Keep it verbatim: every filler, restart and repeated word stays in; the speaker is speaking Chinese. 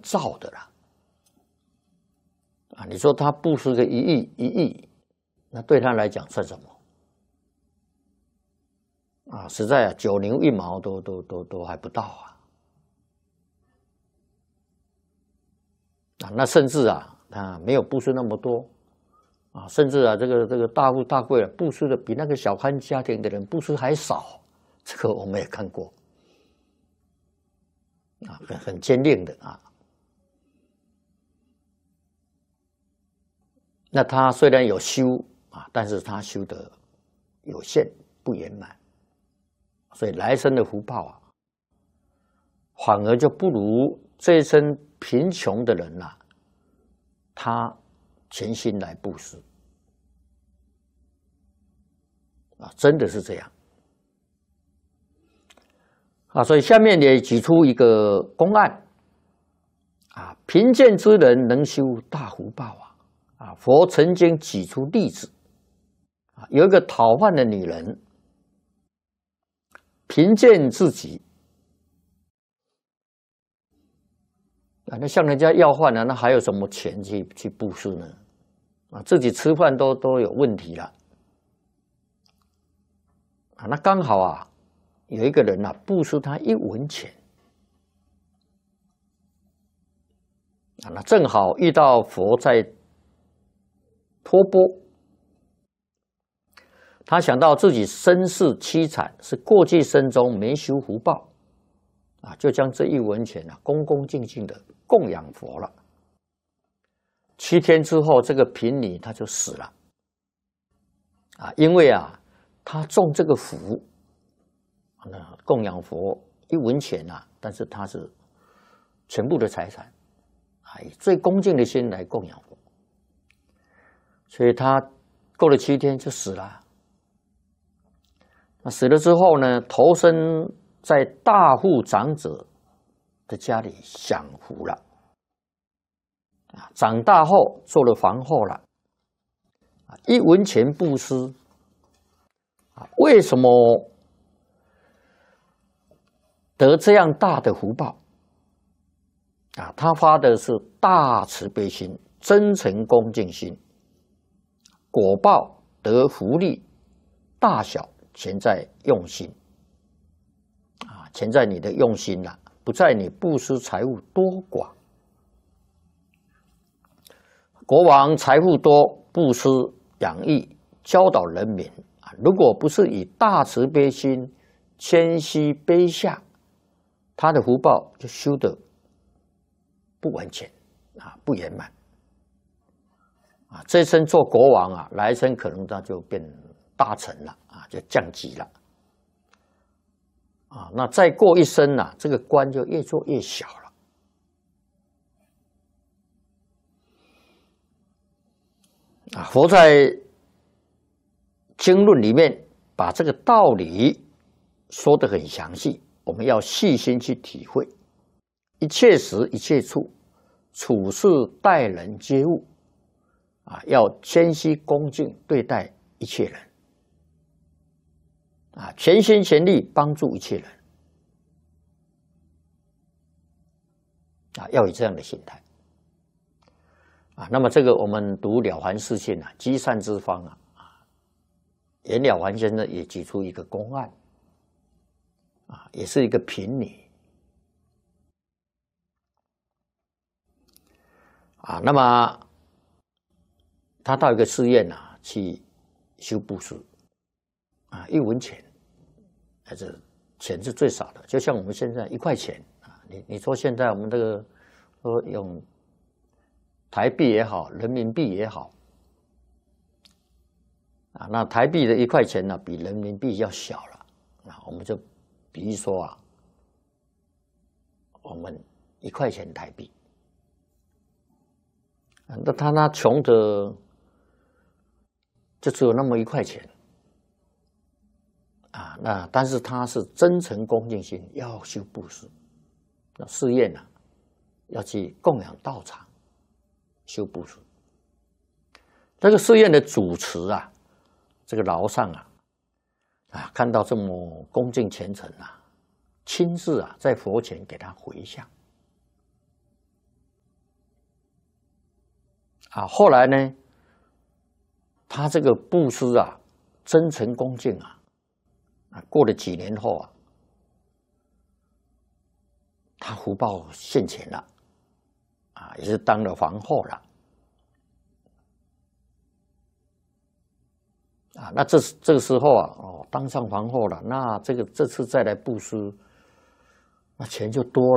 造的啦。啊，你说他布施个一亿一亿，那对他来讲算什么？啊，实在啊，九牛一毛都都都都还不到啊！啊，那甚至啊，他没有布施那么多啊，甚至啊，这个这个大富大贵啊，布施的比那个小康家庭的人布施还少，这个我们也看过啊，很很坚定的啊。那他虽然有修啊，但是他修的有限，不圆满，所以来生的福报啊，反而就不如这一生贫穷的人呐、啊，他全心来布施啊，真的是这样啊。所以下面也举出一个公案啊，贫贱之人能修大福报啊。啊，佛曾经举出例子，啊，有一个讨饭的女人，贫贱至极，啊，那向人家要饭呢，那还有什么钱去去布施呢？啊，自己吃饭都都有问题了，啊，那刚好啊，有一个人啊，布施他一文钱，啊，那正好遇到佛在托钵，他想到自己身世凄惨，是过去生中没修福报，啊，就将这一文钱啊，恭恭敬敬的供养佛了。七天之后，这个贫女她就死了，啊，因为啊，她种这个福，那供养佛一文钱啊，但是她是全部的财产，啊，以最恭敬的心来供养佛。所以他过了七天就死了。那死了之后呢，投身在大户长者的家里享福了。啊，长大后做了皇后了。啊，一文钱布施。啊，为什么得这样大的福报？啊，他发的是大慈悲心、真诚恭敬心。果报得福利，大小全在用心啊，全在你的用心啦、啊，不在你布施财物多寡。国王财富多，布施养育，教导人民啊，如果不是以大慈悲心、谦虚卑下，他的福报就修得不完全啊，不圆满。啊，这一生做国王啊，来生可能他就变大臣了啊，就降级了啊。那再过一生啊，这个官就越做越小了啊。佛在经论里面把这个道理说得很详细，我们要细心去体会。一切时一切处，处事待人接物。啊，要谦虚恭敬对待一切人，啊，全心全力帮助一切人，啊，要有这样的心态，啊，那么这个我们读《了凡四训》啊，积善之方啊，啊，严了凡先生也举出一个公案，啊，也是一个贫女，啊，那么。他到一个寺院啊去修布施，啊，一文钱，还是钱是最少的，就像我们现在一块钱啊，你你说现在我们这个说用台币也好，人民币也好，啊，那台币的一块钱呢，比人民币要小了，那我们就比喻说啊，我们一块钱台币，那他那穷的。就只有那么一块钱啊，那但是他是真诚恭敬心，要修布施，那寺院啊，要去供养道场，修布施。这个寺院的主持啊，这个老上啊，啊，看到这么恭敬虔诚啊，亲自啊在佛前给他回向， 啊，后来呢，他这个布施啊，真诚恭敬啊，啊，过了几年后啊，他福报现前了，啊，也是当了皇后了。啊，那这这个时候啊，哦，当上皇后了，那这个这次再来布施，那钱就多了。